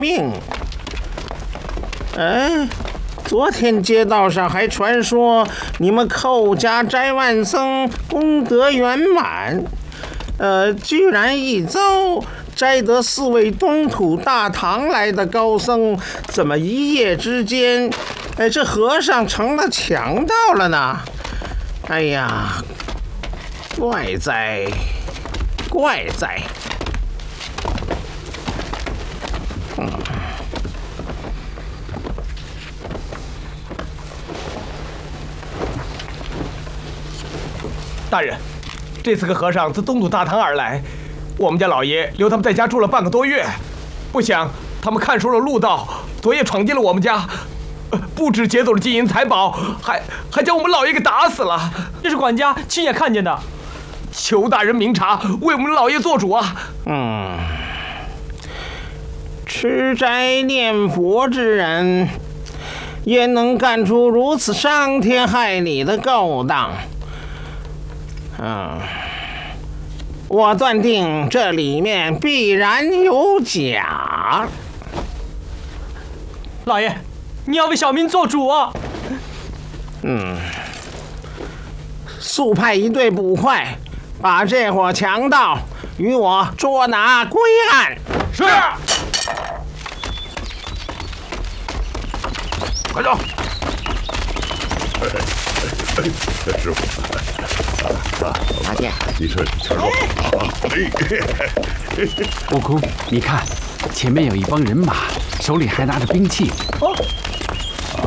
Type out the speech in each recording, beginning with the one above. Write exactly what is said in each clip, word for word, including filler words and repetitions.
命。哎，昨天街道上还传说你们寇家斋万僧功德圆满，呃，居然一遭摘得四位东土大唐来的高僧，怎么一夜之间，哎，这和尚成了强盗了呢？哎呀，怪哉，怪哉！嗯。 大人，这四个和尚自东土大唐而来，我们家老爷留他们在家住了半个多月，不想他们看出了路道，昨夜闯进了我们家，呃、不止劫走了金银财宝，还还将我们老爷给打死了。 这是管家亲眼看见的， 求大人明察，为我们老爷做主啊！ 嗯，吃斋念佛之人，也能干出如此伤天害理的勾当。嗯，我断定这里面必然有假。 老爷，你要为小民做主啊！ 嗯，速派一队捕快，把这伙强盗与我捉拿归案。 是。快走！ 师傅。 大姐， 你说，瞧着悟空，你看，前面有一帮人马，手里还拿着兵器。 哦，啊！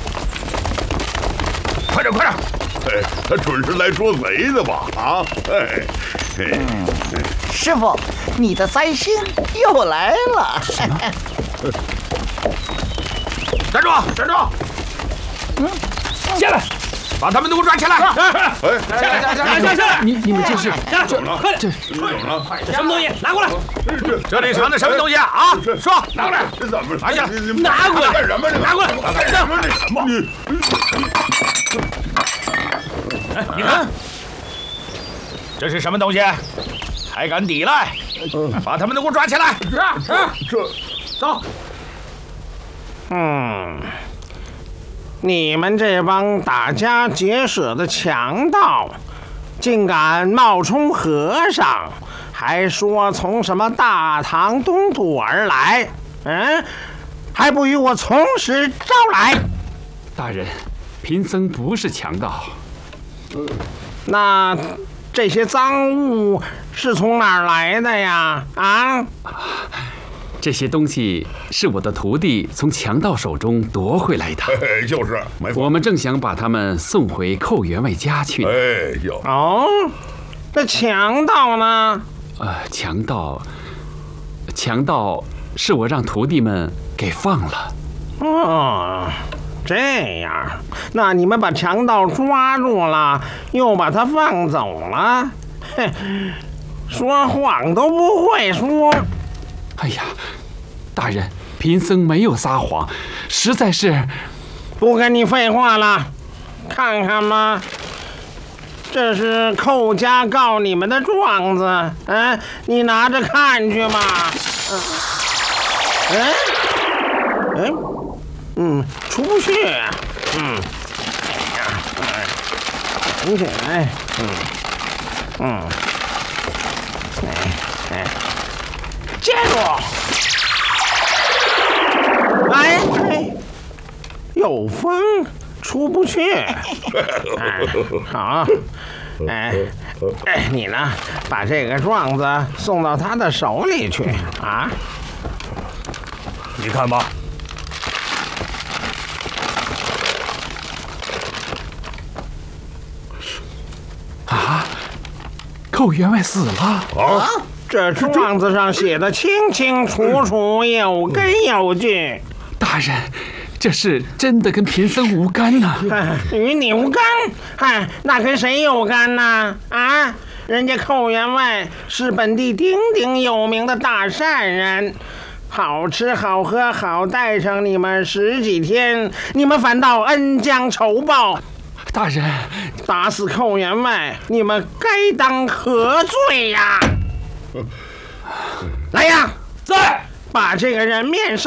快点，快点！ 哎，他准是来捉贼的吧？啊！哎， 嗯，师傅，你的灾星又来了。 什么？ 站住！站住！嗯，下来！把他们都给我抓起来！ 哎， 下来，下来，下来，下来！下来！ 你你们这是下来！快点！ 这怎么了？ 什么东西？拿过来！这里藏的什么东西啊？啊！说，拿过来！ 这怎么？ 拿下来！拿过来！ 干什么？ 拿过来！ 干什么？什么？你， 哎，你看，这是什么东西？还敢抵赖？把他们都给我抓起来！是是， 这， 走。 嗯。你们这帮打家劫舍的强盗，竟敢冒充和尚，还说从什么大唐东土而来？嗯，还不与我从实招来？ 大人，贫僧不是强盗。 那这些赃物是从哪儿来的呀？啊？ 这些东西是我的徒弟从强盗手中夺回来的。 哎，就是，没错。 我们正想把他们送回寇员外家去呢。 哎呦， 哦，那强盗呢？ 呃，强盗，强盗是我让徒弟们给放了。 哦，这样，那你们把强盗抓住了，又把他放走了，哼，说谎都不会说。 哎呀，大人，贫僧没有撒谎，实在是…… 不跟你废话了，看看吧，这是寇家告你们的状子，嗯，你拿着看去吧。嗯，哎，嗯，出不去，嗯，哎呀，哎，扶起来，嗯，嗯，哎哎。接住！哎哎，有风，出不去。哎，好，哎哎，你呢？把这个状子送到他的手里去啊！ 你看吧。 啊，寇员外死了啊！ 这状子上写的清清楚楚，有根有据。 大人，这事真的跟贫僧无干呐、 啊！与你无干？哎，那跟谁有干呢？啊，人家寇员外是本地鼎鼎有名的大善人，好吃好喝好待上你们十几天，你们反倒恩将仇报。 大人， 打死寇员外，你们该当何罪呀？来呀， 在！ 把这个人面授